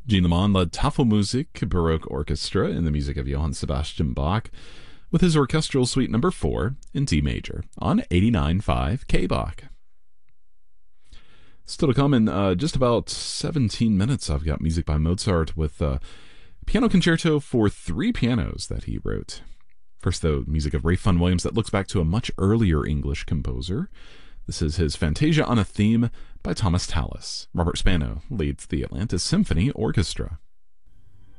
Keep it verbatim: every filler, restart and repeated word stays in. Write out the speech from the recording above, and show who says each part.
Speaker 1: Jean Leman led Tafelmusik Baroque Orchestra in the music of Johann Sebastian Bach with his orchestral suite number four in D major on eighty-nine point five K-Bach. Still to come in uh, just about seventeen minutes, I've got music by Mozart with a piano concerto for three pianos that he wrote. First, though, music of Ralph Vaughan Williams that looks back to a much earlier English composer. This is his Fantasia on a Theme by Thomas Tallis. Robert Spano leads the Atlantis Symphony Orchestra.